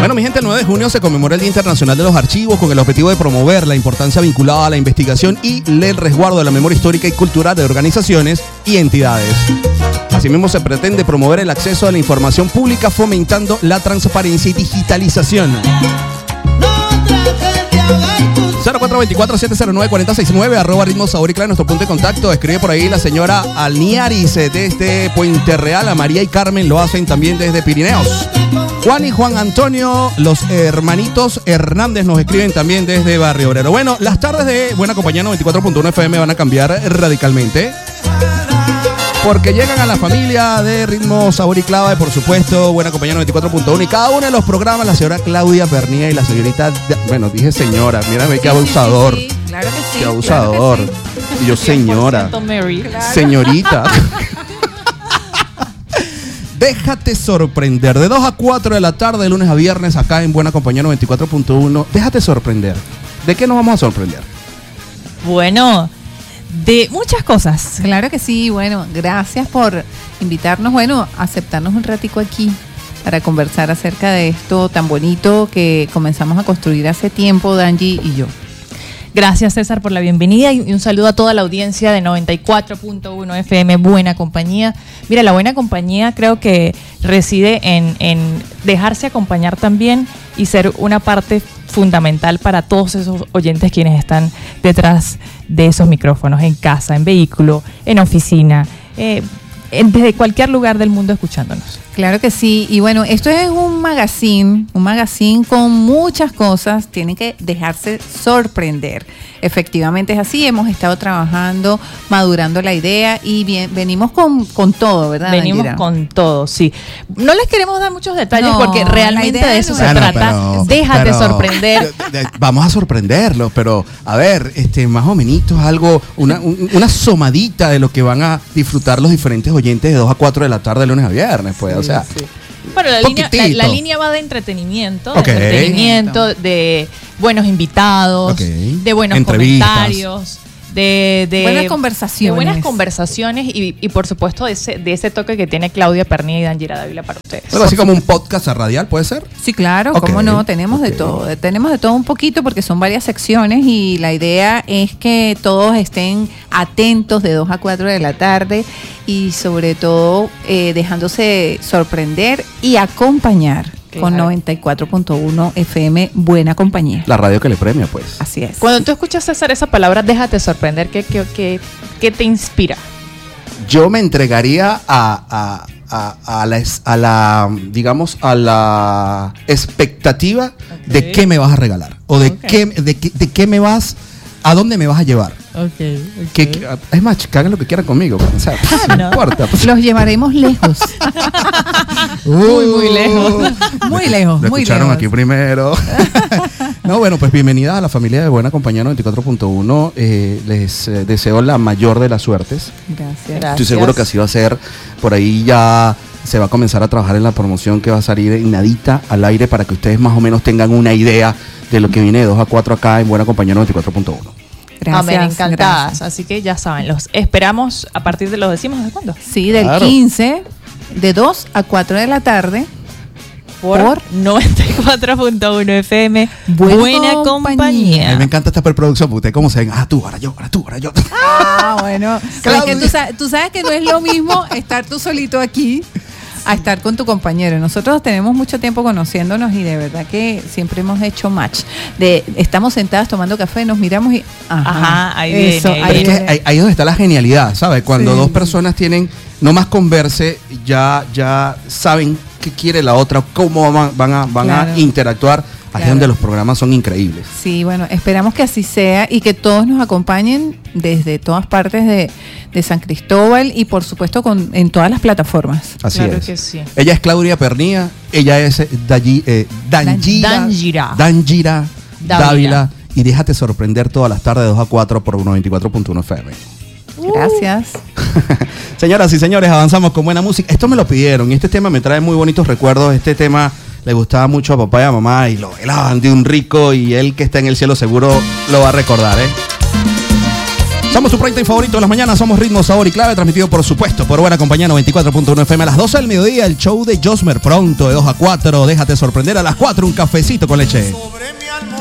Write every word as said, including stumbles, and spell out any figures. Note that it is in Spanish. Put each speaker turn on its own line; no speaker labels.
Bueno, mi gente, el nueve de junio se conmemora el Día Internacional de los Archivos con el objetivo de promover la importancia vinculada a la investigación y el resguardo de la memoria histórica y cultural de organizaciones y entidades. Asimismo, se pretende promover el acceso a la información pública fomentando la transparencia y digitalización. cero cuatro dos cuatro, siete cero nueve, cuatro cero seis nueve, arroba Ritmo Sabor y Clave, nuestro punto de contacto. Escribe por ahí la señora Alniaris desde Puente Real. A María y Carmen lo hacen también desde Pirineos. Juan y Juan Antonio, los hermanitos Hernández, nos escriben también desde Barrio Obrero. Bueno, las tardes de Buena Compañía noventa y cuatro punto uno F M van a cambiar radicalmente, porque llegan a la familia de Ritmo, Sabor y Clave, por supuesto, Buena Compañía noventa y cuatro punto uno. Y cada uno de los programas, la señora Claudia Pernía y la señorita... Bueno, dije señora, mírame qué abusador.
Sí, sí, sí. Claro que sí.
Qué abusador.
Claro que sí.
Y yo, señora.
Mary.
Claro.
Señorita. Déjate sorprender. De dos a cuatro de la tarde, de lunes a viernes, acá en Buena Compañía noventa y cuatro punto uno. Déjate sorprender. ¿De qué nos vamos a sorprender?
Bueno, de muchas cosas.
Claro que sí. Bueno, gracias por invitarnos, bueno, aceptarnos un ratico aquí para conversar acerca de esto tan bonito que comenzamos a construir hace tiempo, Danji y yo.
Gracias, César, por la bienvenida y un saludo a toda la audiencia de noventa y cuatro punto uno F M, Buena Compañía. Mira, la buena compañía creo que reside en, en dejarse acompañar también y ser una parte fundamental para todos esos oyentes quienes están detrás de esos micrófonos, en casa, en vehículo, en oficina, eh, en, desde cualquier lugar del mundo escuchándonos.
Claro que sí, y bueno, esto es un magazine, un magazine con muchas cosas, tienen que dejarse sorprender. Efectivamente es así, hemos estado trabajando, madurando la idea y bien, venimos con, con todo, ¿verdad?
Venimos
Dangira?
con todo, sí. No les queremos dar muchos detalles
No,
porque realmente
la idea
de eso
no
se
es-
trata.
Bueno, pero-
Déjate
pero-
sorprender.
de- de- Vamos a sorprenderlos, pero a ver, este, más o menos algo, una, un- una somadita de lo que van a disfrutar los diferentes oyentes de dos a cuatro de la tarde, de lunes a viernes, pues, o sea.
Bueno, la línea, la,
Poquitito.
la línea va de entretenimiento, de
Ok.
entretenimiento, de buenos invitados,
Ok.
de buenos
Entrevistas.
comentarios, de, de
Buenas conversaciones.
de buenas conversaciones y, y por supuesto de ese, de ese toque que tiene Claudia Pernía y Dangira Dávila para ustedes.
Algo así como un podcast radial, ¿puede ser?
Sí, claro,
Ok,
cómo no, tenemos
ok.
de todo, de- tenemos de todo un poquito porque son varias secciones y la idea es que todos estén atentos de dos a cuatro de la tarde y sobre todo eh, dejándose sorprender y acompañar con
Claro.
noventa y cuatro punto uno F M, Buena Compañía.
La radio que le premia, pues.
Así es.
Cuando tú escuchas, César, esa palabra, déjate sorprender, ¿qué, qué, qué, qué te inspira?
Yo me entregaría a, a, a, a, la, es- a la, digamos, a la expectativa de
Ok.
qué me vas a regalar. O de,
Ok.
qué, de, qué, de qué me vas, a dónde me vas a llevar.
Okay,
Que- que- es más, que hagan lo que quieran conmigo. O sea,
Ah,
no,
no.
importa. pues.
Los llevaremos lejos,
Muy, muy lejos.
muy lejos,
Lo
muy
escucharon
lejos.
aquí primero. No, bueno, pues bienvenidas a la familia de Buena Compañía noventa y cuatro punto uno. Eh, les eh, deseo la mayor de las suertes.
Gracias.
Gracias.
Estoy seguro que así va a ser. Por ahí ya se va a comenzar a trabajar en la promoción que va a salir en nadita al aire para que ustedes más o menos tengan una idea de lo que viene de dos a cuatro acá en Buena Compañía noventa y cuatro punto uno.
Gracias,
Amén, encantadas.
gracias.
Así que ya saben, los esperamos a partir de los decimos de cuándo.
Sí, del
Claro.
quince, de dos a cuatro de la tarde.
Por,
Por
noventa y cuatro punto uno F M,
Buena
Buena,
Compañía.
compañía.
A mí me encanta esta preproducción porque ustedes como se ven, ah, tú, ahora yo, ahora tú, ahora yo.
Ah, bueno. Pero es que
Claudia.
tú, sabes, tú sabes que no es lo mismo estar tú solito aquí a estar con tu compañero. Nosotros tenemos mucho tiempo conociéndonos y de verdad que siempre hemos hecho match. De estamos sentadas tomando café, nos miramos y ajá,
Ajá, ahí viene,
eso,
ahí
Pero es que
viene.
ahí, ahí es donde está la genialidad, ¿sabes? Cuando
Sí.
dos personas tienen, no más converse, ya, ya saben qué quiere la otra, cómo van, van a, van
Claro.
a interactuar. Ahí es
Claro.
donde los programas son increíbles.
Sí, bueno, esperamos que así sea y que todos nos acompañen desde todas partes de, de San Cristóbal y por supuesto con, en todas las plataformas.
Así
Claro
es.
que sí.
Ella es Claudia Pernía, ella es eh, Dayi- eh, Dangira,
Dangira.
Dangira
Dávila.
Dávila. Y déjate sorprender todas las tardes de dos a cuatro por noventa y cuatro punto uno F M.
Gracias.
Señoras y señores, avanzamos con buena música. Esto me lo pidieron y este tema me trae muy bonitos recuerdos. Este tema le gustaba mucho a papá y a mamá y lo bailaban de un rico y él que está en el cielo seguro lo va a recordar, ¿eh? Somos su prime time favorito de las mañanas. Somos Ritmo, Sabor y Clave, transmitido por supuesto por Buena Compañía noventa y cuatro punto uno F M. A las doce del mediodía, el show de Josmer. Pronto, de dos a cuatro. Déjate sorprender. A las cuatro, un cafecito con leche.